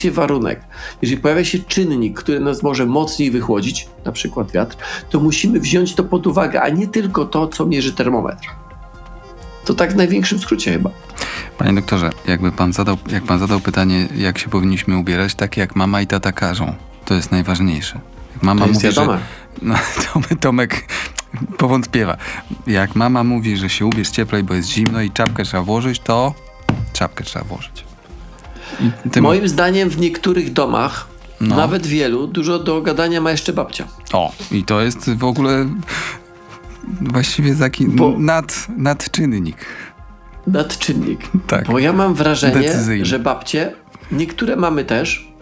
warunek, jeżeli pojawia się czynnik, który nas może mocniej wychłodzić, na przykład wiatr, to musimy wziąć to pod uwagę, a nie tylko to, co mierzy termometr. To tak w największym skrócie chyba. Panie doktorze, jak pan zadał pytanie, jak się powinniśmy ubierać, tak jak mama i tata każą. To jest najważniejsze. Jak mama to jest mówi, wiadome. No, Tomek powątpiewa. Jak mama mówi, że się ubierz cieplej, bo jest zimno i czapkę trzeba włożyć, to czapkę trzeba włożyć. Moim zdaniem w niektórych domach, nawet wielu, dużo do gadania ma jeszcze babcia. O, i to jest w ogóle właściwie taki nadczynnik. Nadczynnik. Tak. Bo ja mam wrażenie, Decyzyjny. że babcie, niektóre mamy też,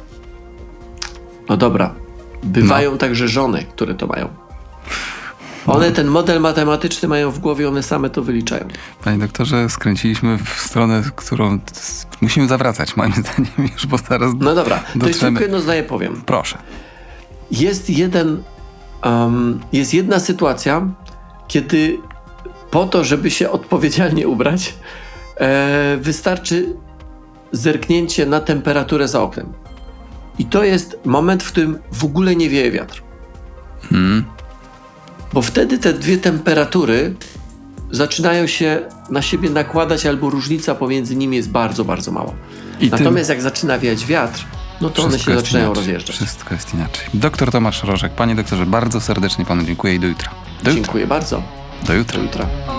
no dobra, bywają także żony, które to mają. One ten model matematyczny mają w głowie, one same to wyliczają. Panie doktorze, skręciliśmy w stronę, którą musimy zawracać, moim zdaniem, już, bo zaraz No dobra, to jeszcze tylko dotrzemy. jedno zdanie powiem. Proszę. Jest jedna sytuacja, kiedy po to, żeby się odpowiedzialnie ubrać, wystarczy zerknięcie na temperaturę za oknem. I to jest moment, w którym w ogóle nie wieje wiatr. Bo wtedy te dwie temperatury zaczynają się na siebie nakładać, albo różnica pomiędzy nimi jest bardzo, bardzo mała. Natomiast jak zaczyna wiać wiatr, no to one się zaczynają rozjeżdżać. Wszystko jest inaczej. Doktor Tomasz Rożek. Panie doktorze, bardzo serdecznie panu dziękuję i do jutra. Dziękuję bardzo. Do jutra. Do jutra.